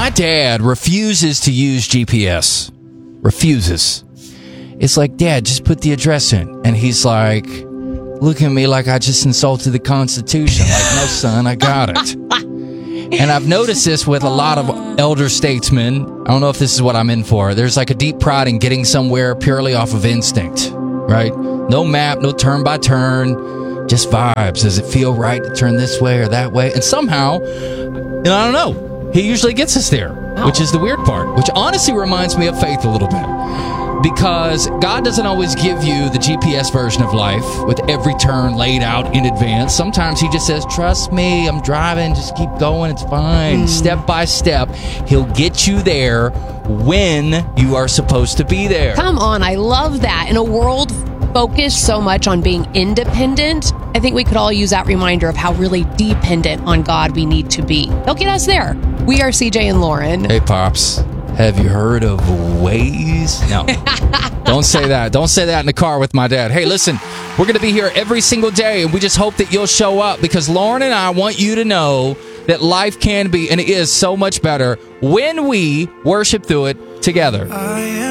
My dad refuses to use GPS. Refuses. It's like, Dad, just put the address in. And he's like, look at me like I just insulted the Constitution. Like, no, son, I got it. And I've noticed this with a lot of elder statesmen. I don't know if this is what I'm in for. There's like a deep pride in getting somewhere purely off of instinct, right? No map, no turn by turn, just vibes. Does it feel right to turn this way or that way? And somehow, I don't know, he usually gets us there, which is the weird part, which honestly reminds me of faith a little bit. Because God doesn't always give you the GPS version of life with every turn laid out in advance. Sometimes he just says, trust me, I'm driving, just keep going, it's fine. Step by step, he'll get you there when you are supposed to be there. Come on, I love that. In a world focused so much on being independent, I think we could all use that reminder of how really dependent on God we need to be. He'll get us there. We are CJ and Lauren. Hey, Pops. Have you heard of Waze? No. Don't say that. Don't say that in the car with my dad. Hey, listen, we're going to be here every single day, and we just hope that you'll show up because Lauren and I want you to know that life can be and is so much better when we worship through it together.